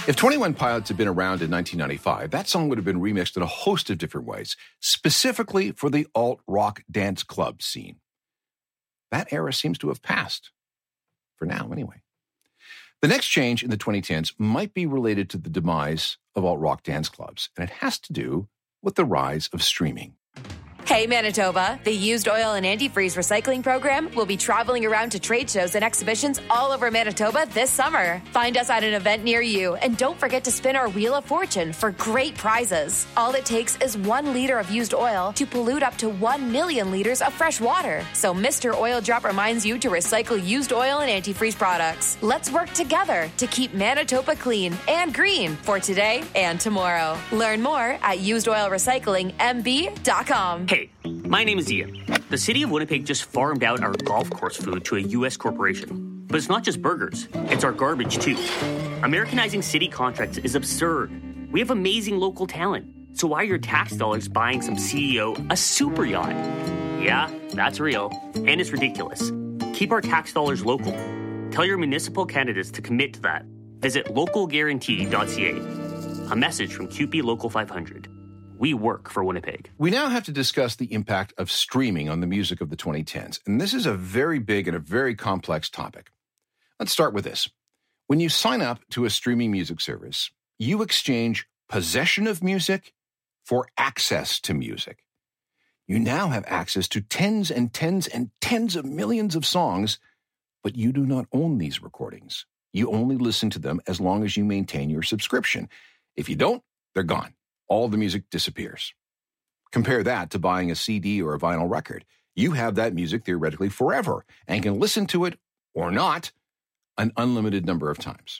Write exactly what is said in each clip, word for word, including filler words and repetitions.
If twenty-one Pilots had been around in nineteen ninety-five, that song would have been remixed in a host of different ways, specifically for the alt-rock dance club scene. That era seems to have passed, for now anyway. The next change in the twenty tens might be related to the demise of alt-rock dance clubs, and it has to do with the rise of streaming. Hey, Manitoba, the Used Oil and Antifreeze Recycling Program will be traveling around to trade shows and exhibitions all over Manitoba this summer. Find us at an event near you, and don't forget to spin our Wheel of Fortune for great prizes. All it takes is one liter of used oil to pollute up to one million liters of fresh water. So Mister Oil Drop reminds you to recycle used oil and antifreeze products. Let's work together to keep Manitoba clean and green for today and tomorrow. Learn more at used oil recycling m b dot com. Hey, my name is Ian. The city of Winnipeg just farmed out our golf course food to a U S corporation. But it's not just burgers, it's our garbage too. Americanizing city contracts is absurd. We have amazing local talent. So why are your tax dollars buying some C E O a super yacht? Yeah, that's real. And it's ridiculous. Keep our tax dollars local. Tell your municipal candidates to commit to that. Visit local guarantee dot c a. A message from Q P Local five hundred. We work for Winnipeg. We now have to discuss the impact of streaming on the music of the twenty tens. And this is a very big and a very complex topic. Let's start with this. When you sign up to a streaming music service, you exchange possession of music for access to music. You now have access to tens and tens and tens of millions of songs, but you do not own these recordings. You only listen to them as long as you maintain your subscription. If you don't, they're gone. All the music disappears. Compare that to buying a C D or a vinyl record. You have that music theoretically forever and can listen to it or not an unlimited number of times.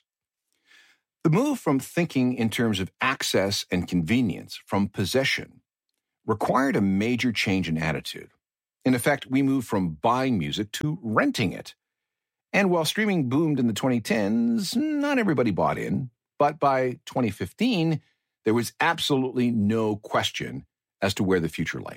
The move from thinking in terms of access and convenience from possession required a major change in attitude. In effect, we moved from buying music to renting it. And while streaming boomed in the twenty tens, not everybody bought in. But by twenty fifteen, there was absolutely no question as to where the future lay.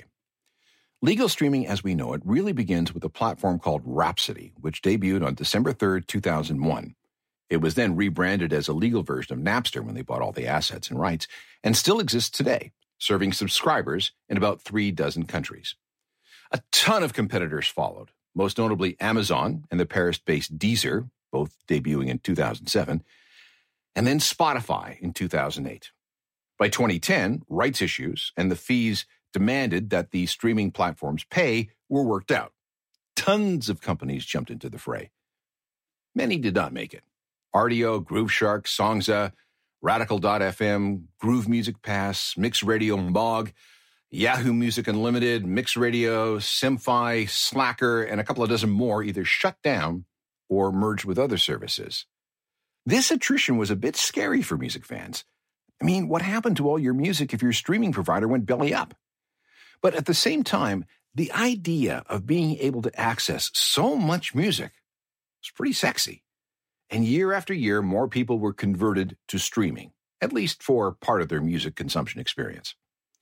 Legal streaming as we know it really begins with a platform called Rhapsody, which debuted on December third, two thousand one. It was then rebranded as a legal version of Napster when they bought all the assets and rights, and still exists today, serving subscribers in about three dozen countries. A ton of competitors followed, most notably Amazon and the Paris-based Deezer, both debuting in two thousand seven, and then Spotify in two thousand eight. By twenty ten, rights issues and the fees demanded that the streaming platforms pay were worked out. Tons of companies jumped into the fray. Many did not make it. Rdio, Grooveshark, Songza, Radical dot f m, Groove Music Pass, Mix Radio Mog, Yahoo Music Unlimited, Mix Radio, Simfi, Slacker, and a couple of dozen more either shut down or merged with other services. This attrition was a bit scary for music fans. I mean, what happened to all your music if your streaming provider went belly up? But at the same time, the idea of being able to access so much music was pretty sexy. And year after year, more people were converted to streaming, at least for part of their music consumption experience.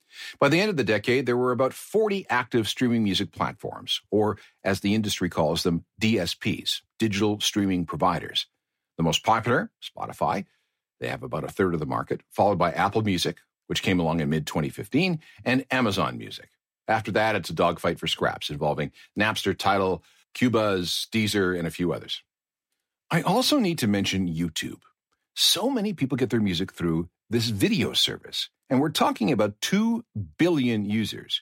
By the end of the decade, there were about forty active streaming music platforms, or as the industry calls them, D S Ps, digital streaming providers. The most popular, Spotify. They have about a third of the market, followed by Apple Music, which came along in mid twenty fifteen, and Amazon Music. After that, it's a dogfight for scraps involving Napster, Tidal, Qobuz, Deezer, and a few others. I also need to mention YouTube. So many people get their music through this video service, and we're talking about two billion users.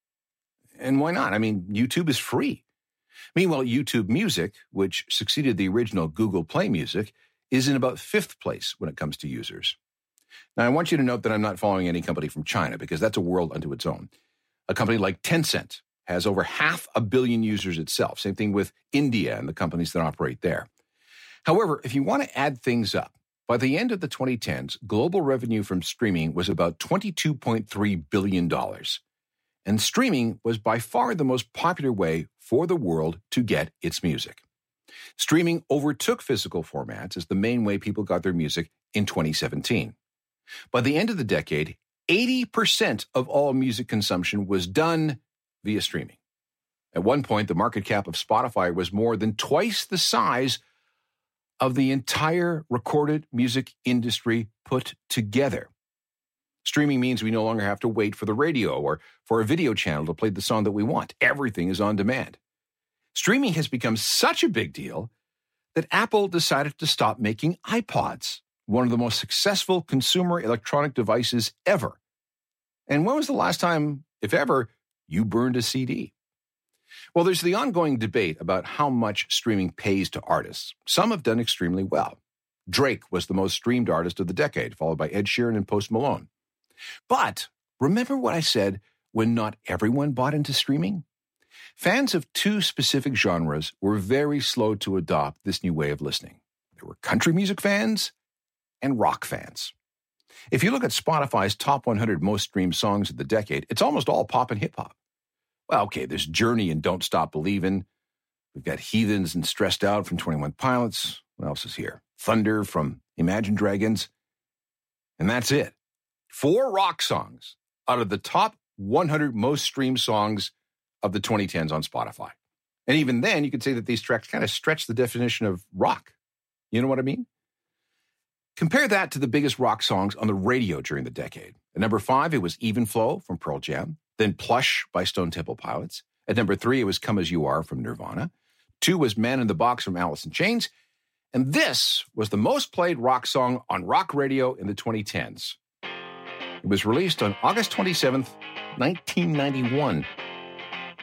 And why not? I mean, YouTube is free. Meanwhile, YouTube Music, which succeeded the original Google Play Music, is in about fifth place when it comes to users. Now, I want you to note that I'm not following any company from China because that's a world unto its own. A company like Tencent has over half a billion users itself. Same thing with India and the companies that operate there. However, if you want to add things up, by the end of the twenty tens, global revenue from streaming was about twenty-two point three billion dollars. And streaming was by far the most popular way for the world to get its music. Streaming overtook physical formats as the main way people got their music in twenty seventeen. By the end of the decade, eighty percent of all music consumption was done via streaming. At one point, the market cap of Spotify was more than twice the size of the entire recorded music industry put together. Streaming means we no longer have to wait for the radio or for a video channel to play the song that we want. Everything is on demand. Streaming has become such a big deal that Apple decided to stop making iPods, one of the most successful consumer electronic devices ever. And when was the last time, if ever, you burned a C D? Well, there's the ongoing debate about how much streaming pays to artists. Some have done extremely well. Drake was the most streamed artist of the decade, followed by Ed Sheeran and Post Malone. But remember what I said when not everyone bought into streaming? Fans of two specific genres were very slow to adopt this new way of listening. There were country music fans and rock fans. If you look at Spotify's top one hundred most streamed songs of the decade, it's almost all pop and hip-hop. Well, okay, there's Journey and Don't Stop Believin'. We've got Heathens and Stressed Out from twenty-one Pilots. What else is here? Thunder from Imagine Dragons. And that's it. Four rock songs out of the top one hundred most streamed songs of the twenty tens on Spotify. And even then, you could say that these tracks kind of stretch the definition of rock. You know what I mean? Compare that to the biggest rock songs on the radio during the decade. At number five, it was Even Flow from Pearl Jam. Then Plush by Stone Temple Pilots. At number three, it was Come As You Are from Nirvana. Two was Man in the Box from Alice in Chains. And this was the most played rock song on rock radio in the twenty tens. It was released on August twenty-seventh, nineteen ninety-one.